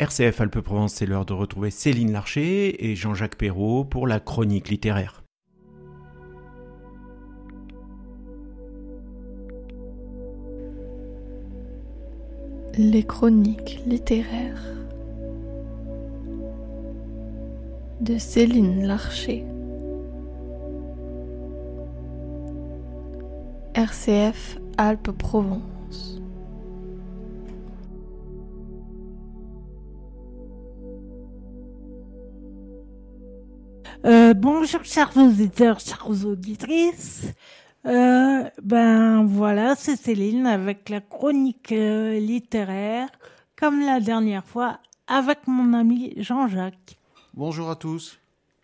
RCF Alpes-Provence, c'est l'heure de retrouver Céline Larcher et Jean-Jacques Perrault pour la chronique littéraire. Les chroniques littéraires de Céline Larcher. RCF Alpes-Provence. Bonjour chers auditeurs, chères auditrices. Voilà, c'est Céline avec la chronique littéraire, comme la dernière fois, avec mon ami Jean-Jacques. Bonjour à tous.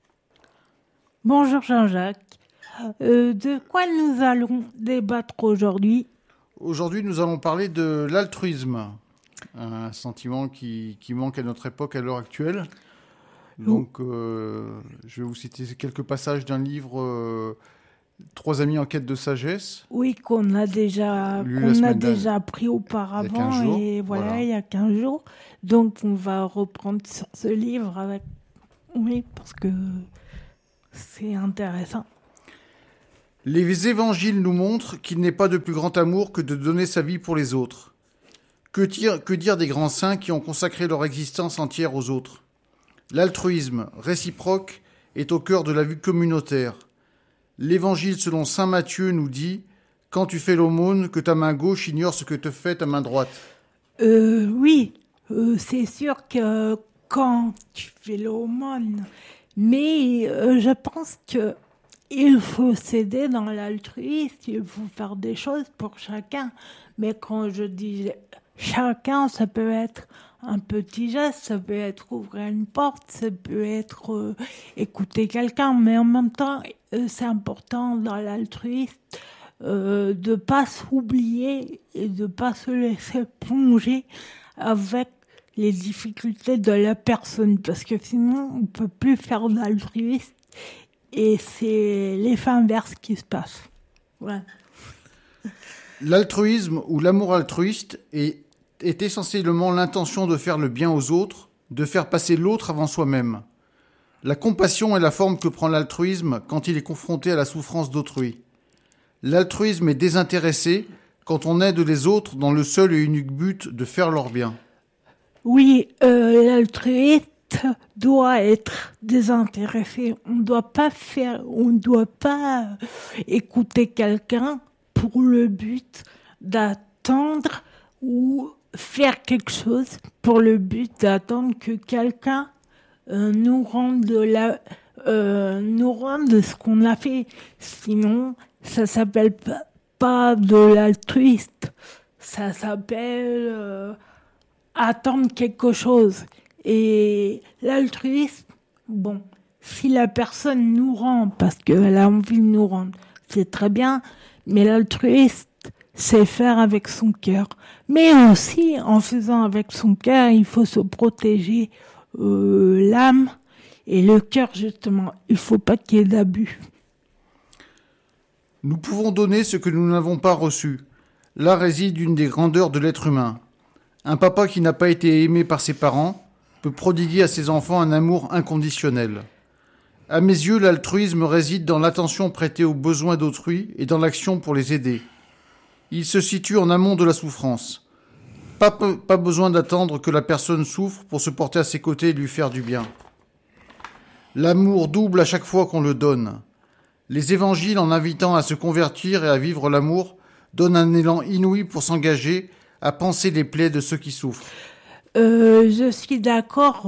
Bonjour Jean-Jacques. De quoi nous allons débattre aujourd'hui ? Aujourd'hui, nous allons parler de l'altruisme, un sentiment qui manque à notre époque, à l'heure actuelle. Donc, je vais vous citer quelques passages d'un livre, Trois amis en quête de sagesse. Oui, qu'on a déjà pris auparavant, il y a 15 jours. Donc, on va reprendre sur ce livre avec... Oui, parce que c'est intéressant. Les évangiles nous montrent qu'il n'est pas de plus grand amour que de donner sa vie pour les autres. Que dire des grands saints qui ont consacré leur existence entière aux autres ? L'altruisme réciproque est au cœur de la vie communautaire. L'Évangile selon saint Matthieu nous dit « Quand tu fais l'aumône, que ta main gauche ignore ce que te fait ta main droite. » Oui, c'est sûr que quand tu fais l'aumône, mais je pense qu'il faut s'aider dans l'altruisme, il faut faire des choses pour chacun. Mais quand je dis chacun, ça peut être un petit geste, ça peut être ouvrir une porte, ça peut être écouter quelqu'un, mais en même temps, c'est important dans l'altruisme de ne pas s'oublier et de ne pas se laisser plonger avec les difficultés de la personne, parce que sinon, on ne peut plus faire d'altruisme et c'est l'effet inverse qui se passe. Ouais. L'altruisme ou l'amour altruiste est essentiellement l'intention de faire le bien aux autres, de faire passer l'autre avant soi-même. La compassion est la forme que prend l'altruisme quand il est confronté à la souffrance d'autrui. L'altruisme est désintéressé quand on aide les autres dans le seul et unique but de faire leur bien. Oui, l'altruisme doit être désintéressé. On ne doit pas écouter quelqu'un pour le but d'attendre ou faire quelque chose pour le but d'attendre que quelqu'un nous rende ce qu'on a fait. Sinon, ça s'appelle pas de l'altruisme. Ça s'appelle attendre quelque chose. Et l'altruisme, bon, si la personne nous rend parce qu'elle a envie de nous rendre, c'est très bien. Mais l'altruisme, c'est faire avec son cœur. Mais aussi, en faisant avec son cœur, il faut se protéger l'âme et le cœur, justement. Il ne faut pas qu'il y ait d'abus. Nous pouvons donner ce que nous n'avons pas reçu. Là réside une des grandeurs de l'être humain. Un papa qui n'a pas été aimé par ses parents peut prodiguer à ses enfants un amour inconditionnel. À mes yeux, l'altruisme réside dans l'attention prêtée aux besoins d'autrui et dans l'action pour les aider. Il se situe en amont de la souffrance. Pas besoin d'attendre que la personne souffre pour se porter à ses côtés et lui faire du bien. L'amour double à chaque fois qu'on le donne. Les évangiles, en invitant à se convertir et à vivre l'amour, donnent un élan inouï pour s'engager à panser les plaies de ceux qui souffrent. Je suis d'accord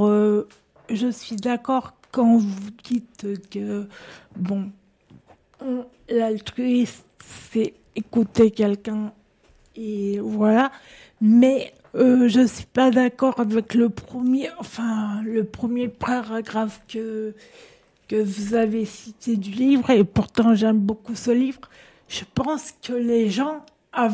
quand vous dites que, l'altruisme, c'est écouter quelqu'un et voilà. Mais je suis pas d'accord avec le premier paragraphe que vous avez cité du livre, et pourtant j'aime beaucoup ce livre. Je pense que les gens,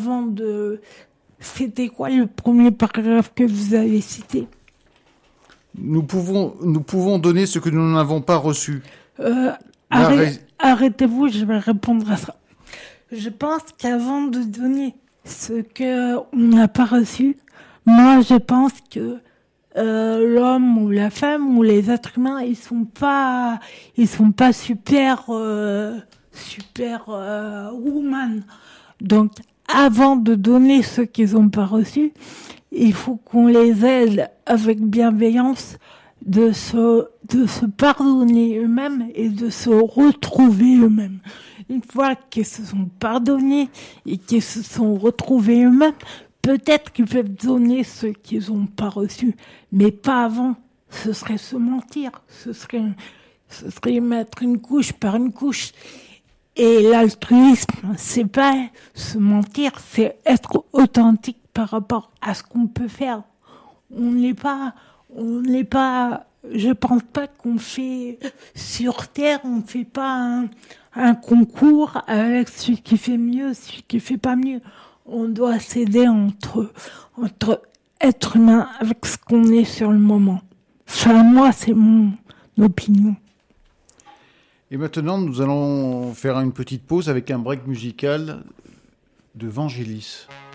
c'était quoi le premier paragraphe que vous avez cité ? Nous pouvons donner ce que nous n'avons pas reçu. Arrêtez-vous, je vais répondre à ça. Je pense qu'avant de donner ce qu'on n'a pas reçu, moi je pense que l'homme ou la femme ou les êtres humains, ils sont pas super woman. Donc, avant de donner ce qu'ils n'ont pas reçu, il faut qu'on les aide avec bienveillance de se pardonner eux-mêmes et de se retrouver eux-mêmes. Une fois qu'ils se sont pardonnés et qu'ils se sont retrouvés eux-mêmes, peut-être qu'ils peuvent donner ce qu'ils n'ont pas reçu, mais pas avant. Ce serait se mentir, ce serait mettre une couche par une couche. Et l'altruisme, c'est pas se mentir, c'est être authentique par rapport à ce qu'on peut faire. On n'est pas, je pense pas qu'on fait sur Terre, on fait pas un concours avec celui qui fait mieux, celui qui fait pas mieux. On doit s'aider entre êtres humains avec ce qu'on est sur le moment. Enfin, moi, c'est mon opinion. Et maintenant, nous allons faire une petite pause avec un break musical de Vangelis.